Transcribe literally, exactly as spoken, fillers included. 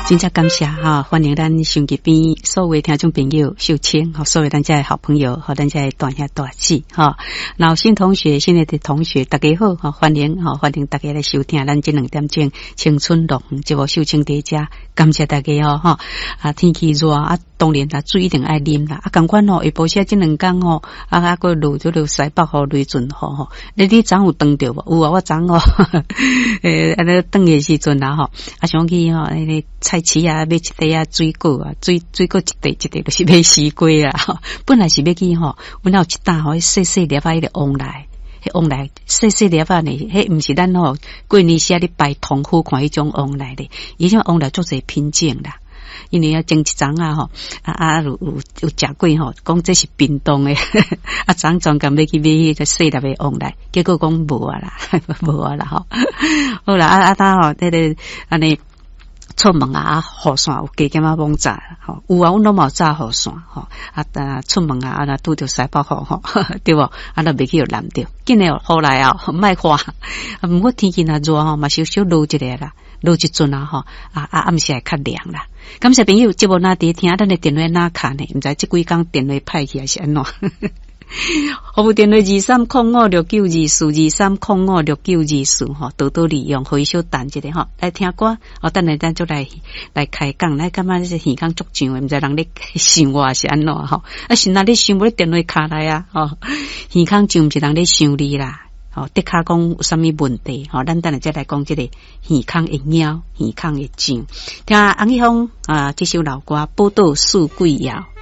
真正感谢哈，欢迎咱手机边所有听众朋友秀清和所有咱家的好朋友和咱家的大兄大姐哈，老新同学、新的同学大家好哈，欢迎哈，欢迎大家来收听咱这两点钟青春乐园节目秀清在家，感谢大家哦哈啊，天气热啊，当然啦，水一定爱啉啦啊，赶快哦，下晡些这两天哦啊啊个落就落西北雨雷阵雨吼，你你昨有当着无？有啊，我昨哦，诶，啊那当的时阵啦吼，啊想去吼那个菜市啊买一袋啊水果啊，水水果一袋一袋就是买西瓜啦，本来是要去吼，阮有一担吼细细粒啊迄个往来。迄往来细细粒啊呢，迄毋是咱吼过年时啊咧摆同户看迄种往来咧，伊种往来做侪品种啦。因为啊，前一昨啊吼，啊啊有有有食过吼，讲这是冰冻诶，啊昨专工要去买迄个细粒诶往来，结果讲无啊啦，无啊啦吼。好啦，啊啊当吼，迄个安尼出门啊，雨伞有加减啊猛炸吼，有啊，阮拢冇炸雨伞吼，啊啊出门啊，啊拄着西北雨吼，对无？啊那袂去有淋着，紧诶雨来啊，莫花，啊毋过天气若热吼，嘛少少落一下啦。落一阵啊吼，啊啊暗时会较凉啦。感谢朋友，节目哪伫听，咱的电话哪卡呢？毋知即几工电话歹去还是安怎？服务电话二三零五六九二四二三零五六九二四吼，多多利用，可以小等一下吼，来听歌，哦，等下咱就来来开讲，来感觉这耳孔足上，毋知人咧想我是安怎吼？啊是哪咧想无咧电话卡来啊？吼，耳孔上毋是人咧想你啦。哦，的确讲有啥物问题？吼、哦，咱等下再来讲这个耳孔会痒，耳孔会痒。听洪一峰啊，这首老歌《宝岛四季谣》。